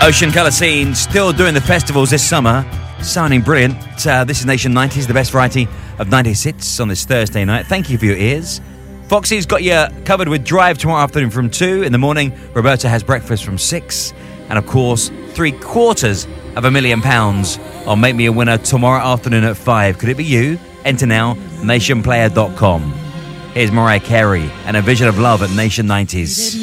Ocean Colour Scene still doing the festivals this summer. Sounding brilliant. This is Nation 90s, the best variety of 90s hits on this Thursday night. Thank you for your ears. Foxy's got you covered with Drive tomorrow afternoon from 2 in the morning. Roberta has breakfast from 6. And of course, £750,000 on Make Me a Winner tomorrow afternoon at 5. Could it be you? Enter now, nationplayer.com. Here's Mariah Carey and A Vision of Love at Nation 90s.